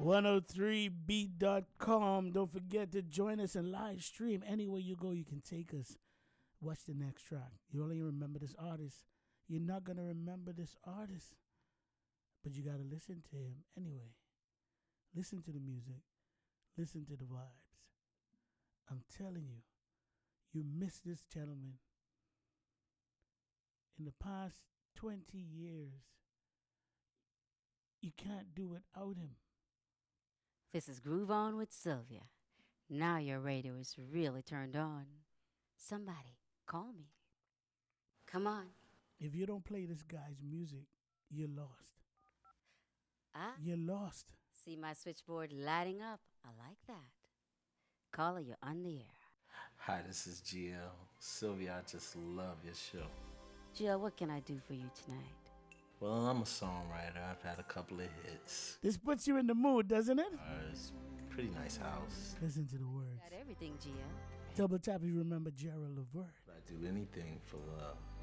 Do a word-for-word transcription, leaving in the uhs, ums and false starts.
one oh three beat dot com. Don't forget to join us and live stream. Anywhere you go, you can take us. Watch the next track. You only remember this artist. You're not going to remember this artist, but you got to listen to him anyway. Listen to the music. Listen to the vibes. I'm telling you, you missed this gentleman. In the past twenty years, you can't do without him. This is Groove On with Sylvia. Now your radio is really turned on. Somebody, call me. Come on. If you don't play this guy's music, you're lost. Ah? You're lost. See my switchboard lighting up. I like that. Caller, you're on the air. Hi, this is G L. Sylvia, I just love your show. Jill, what can I do for you tonight? Well, I'm a songwriter. I've had a couple of hits. This puts you in the mood, doesn't it? Uh, it's a pretty nice house. Listen to the words. Got everything, Jill. Double tap if you remember Gerald Levert. I'd do anything for love.